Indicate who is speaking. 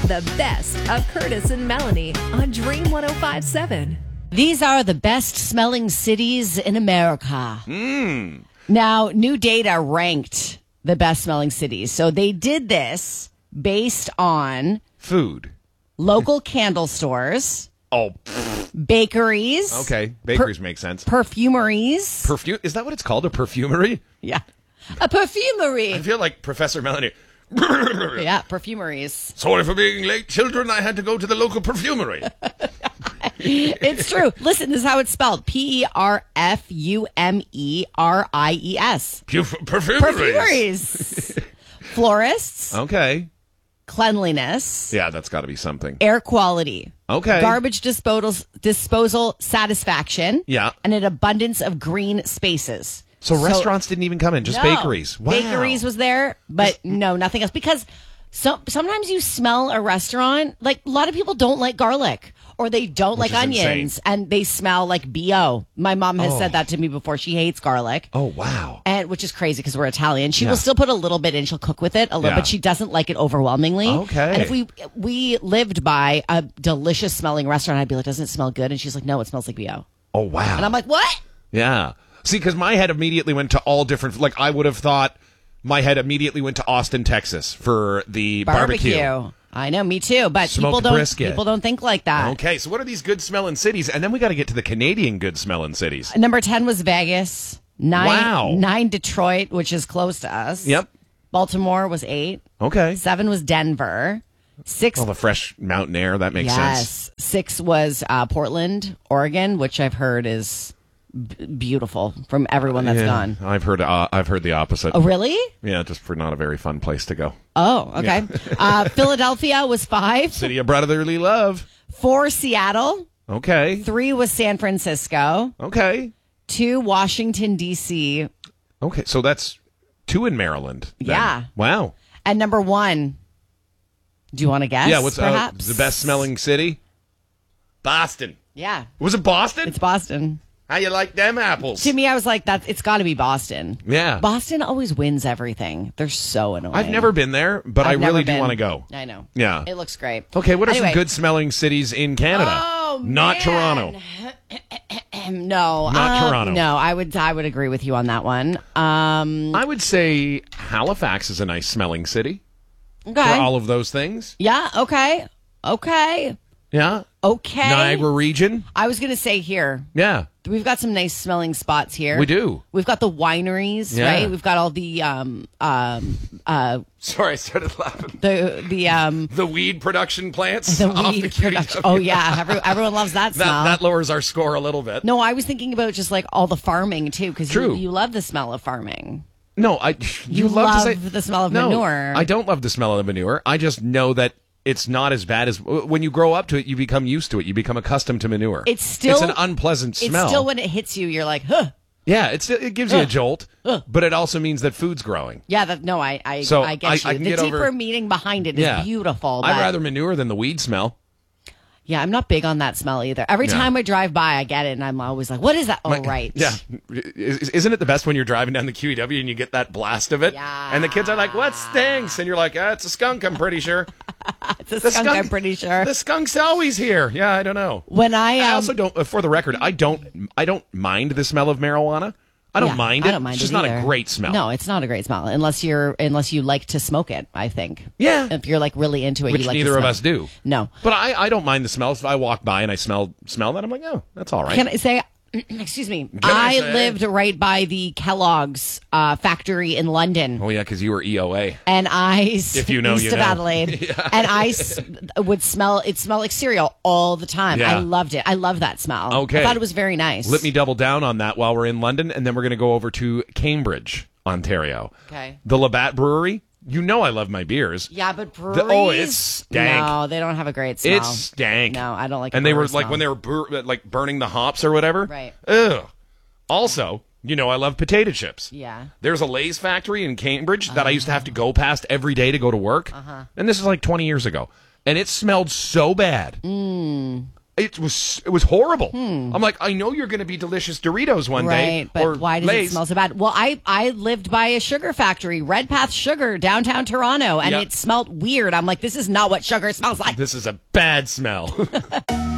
Speaker 1: The best of Curtis and Melanie on Dream 105.7.
Speaker 2: These are the best smelling cities in America. Now, new data ranked the best smelling cities. So they did this based on
Speaker 3: food,
Speaker 2: local candle stores, bakeries.
Speaker 3: Okay, bakeries make sense.
Speaker 2: Perfumeries.
Speaker 3: Perfume? Is that what it's called? A perfumery?
Speaker 2: Yeah. A perfumery.
Speaker 3: I feel like Professor Melanie.
Speaker 2: Yeah, perfumeries.
Speaker 3: Sorry for being late, children. I had to go to the local perfumery.
Speaker 2: It's true. Listen, this is how it's spelled. Perfumeries. Perfumeries. Florists.
Speaker 3: Okay.
Speaker 2: Cleanliness.
Speaker 3: Yeah, that's got to be something.
Speaker 2: Air quality.
Speaker 3: Okay.
Speaker 2: Garbage disposal satisfaction.
Speaker 3: Yeah.
Speaker 2: And an abundance of green spaces.
Speaker 3: So restaurants didn't even come in, just bakeries. Wow.
Speaker 2: Bakeries was there, but no, nothing else. Because sometimes you smell a restaurant, like a lot of people don't like garlic or they don't like onions and they smell like BO. My mom has said that to me before. She hates garlic.
Speaker 3: Oh, wow.
Speaker 2: And which is crazy because we're Italian. She will still put a little bit in. She'll cook with it a little, but she doesn't like it overwhelmingly.
Speaker 3: Okay.
Speaker 2: And if we lived by a delicious smelling restaurant, I'd be like, doesn't it smell good? And she's like, no, it smells like BO.
Speaker 3: Oh, wow.
Speaker 2: And I'm like, what?
Speaker 3: Yeah. See, because my head immediately went to all different, like I would have thought my head immediately went to Austin, Texas for the barbecue.
Speaker 2: I know, me too. But
Speaker 3: Smoked brisket.
Speaker 2: People don't think like that.
Speaker 3: Okay, so what are these good smelling cities? And then we got to get to the Canadian good smelling cities.
Speaker 2: Number 10 was Vegas. 9 Detroit, which is close to us.
Speaker 3: Yep.
Speaker 2: Baltimore was 8.
Speaker 3: Okay.
Speaker 2: 7 was Denver. 6.
Speaker 3: Oh, the fresh mountain air. That makes sense.
Speaker 2: 6 was Portland, Oregon, which I've heard is beautiful from everyone that's gone.
Speaker 3: I've heard the opposite.
Speaker 2: Oh, really?
Speaker 3: Yeah, just for not a very fun place to go.
Speaker 2: Oh, okay. Yeah. Philadelphia was 5.
Speaker 3: City of brotherly love.
Speaker 2: 4 Seattle.
Speaker 3: Okay.
Speaker 2: 3 was San Francisco.
Speaker 3: Okay.
Speaker 2: 2 Washington D.C.
Speaker 3: Okay, so that's 2 in Maryland. Then.
Speaker 2: Yeah.
Speaker 3: Wow.
Speaker 2: And number 1. Do you want to guess?
Speaker 3: Yeah. What's
Speaker 2: perhaps
Speaker 3: the best smelling city? Boston.
Speaker 2: Yeah.
Speaker 3: Was it Boston?
Speaker 2: It's Boston.
Speaker 3: How you like them apples?
Speaker 2: To me, I was like, it's got to be Boston.
Speaker 3: Yeah.
Speaker 2: Boston always wins everything. They're so annoying.
Speaker 3: I've never been there, but I really do want to go.
Speaker 2: I know.
Speaker 3: Yeah.
Speaker 2: It looks great.
Speaker 3: Okay, what are some good smelling cities in Canada?
Speaker 2: Oh,
Speaker 3: Not
Speaker 2: man.
Speaker 3: Toronto.
Speaker 2: No.
Speaker 3: Not Toronto.
Speaker 2: No, I would agree with you on that one.
Speaker 3: I would say Halifax is a nice smelling city.
Speaker 2: Okay.
Speaker 3: For all of those things.
Speaker 2: Yeah, okay.
Speaker 3: Yeah.
Speaker 2: Okay.
Speaker 3: Niagara region.
Speaker 2: I was going to say here.
Speaker 3: Yeah.
Speaker 2: We've got some nice smelling spots here.
Speaker 3: We do.
Speaker 2: We've got the wineries,
Speaker 3: Yeah.
Speaker 2: right? We've got all the
Speaker 3: Sorry, I started laughing.
Speaker 2: the
Speaker 3: weed production plants.
Speaker 2: the
Speaker 3: off
Speaker 2: weed
Speaker 3: the
Speaker 2: production. Oh yeah, everyone loves that smell.
Speaker 3: That lowers our score a little bit.
Speaker 2: No, I was thinking about just like all the farming too, because
Speaker 3: True.
Speaker 2: you love the smell of farming.
Speaker 3: No,
Speaker 2: You
Speaker 3: love to say
Speaker 2: the smell of
Speaker 3: no,
Speaker 2: manure.
Speaker 3: I don't love the smell of the manure. I just know that it's not as bad as when you grow up to it. You become used to it. You become accustomed to manure.
Speaker 2: It's
Speaker 3: an unpleasant smell.
Speaker 2: It's still when it hits you, you're like, huh.
Speaker 3: Yeah, it gives you a jolt, but it also means that food's growing.
Speaker 2: Yeah, I get you.
Speaker 3: I can
Speaker 2: the
Speaker 3: get
Speaker 2: deeper
Speaker 3: over-
Speaker 2: meaning behind it is beautiful.
Speaker 3: I'd
Speaker 2: but-
Speaker 3: rather manure than the weed smell.
Speaker 2: Yeah, I'm not big on that smell either. Every time I drive by, I get it, and I'm always like, what is that? Oh, right.
Speaker 3: Yeah. Isn't it the best when you're driving down the QEW and you get that blast of it?
Speaker 2: Yeah.
Speaker 3: And the kids are like, what stinks? And you're like, it's a skunk, I'm pretty sure.
Speaker 2: It's a skunk, I'm pretty sure.
Speaker 3: The skunk's always here. Yeah, I don't know.
Speaker 2: When
Speaker 3: I also don't, for the record, I don't mind the smell of marijuana. I don't mind it.
Speaker 2: I don't mind
Speaker 3: it's just
Speaker 2: it
Speaker 3: not
Speaker 2: either.
Speaker 3: a great smell.
Speaker 2: No, it's not a great smell unless you like to smoke it, I think.
Speaker 3: Yeah.
Speaker 2: If you're like really into it,
Speaker 3: Which
Speaker 2: you like
Speaker 3: neither
Speaker 2: to
Speaker 3: of
Speaker 2: smell
Speaker 3: us do.
Speaker 2: No.
Speaker 3: But I don't mind the smell. If I walk by and I smell that, I'm like, oh, that's all right.
Speaker 2: Can I say, excuse me,
Speaker 3: I
Speaker 2: I
Speaker 3: say?
Speaker 2: lived right by the Kellogg's factory in London.
Speaker 3: Oh, yeah, because you were EOA.
Speaker 2: And I,
Speaker 3: If you know,
Speaker 2: east
Speaker 3: you
Speaker 2: of
Speaker 3: know.
Speaker 2: Adelaide, and I would smell like cereal all the time.
Speaker 3: Yeah.
Speaker 2: I loved it. I love that smell.
Speaker 3: Okay.
Speaker 2: I thought it was very nice.
Speaker 3: Let me double down on that while we're in London, and then we're going to go over to Cambridge, Ontario.
Speaker 2: Okay.
Speaker 3: The Labatt Brewery. You know I love my beers.
Speaker 2: Yeah, but breweries.
Speaker 3: It's stank.
Speaker 2: No, they don't have a great smell.
Speaker 3: It's stank.
Speaker 2: No, I don't like.
Speaker 3: And
Speaker 2: a
Speaker 3: they were
Speaker 2: brewery
Speaker 3: like
Speaker 2: smell.
Speaker 3: when they were like burning the hops or whatever.
Speaker 2: Right.
Speaker 3: Ugh. Also, you know I love potato chips.
Speaker 2: Yeah.
Speaker 3: There's a Lay's factory in Cambridge that I used to have to go past every day to go to work. And this is like 20 years ago. And it smelled so bad. It was horrible. I'm like, I know you're going to be delicious Doritos one day.
Speaker 2: Right, but
Speaker 3: or
Speaker 2: why does
Speaker 3: Lay's.
Speaker 2: it smell so bad? Well, I lived by a sugar factory, Red Path Sugar, downtown Toronto, and
Speaker 3: Yep.
Speaker 2: it smelled weird. I'm like, this is not what sugar smells like.
Speaker 3: This is a bad smell.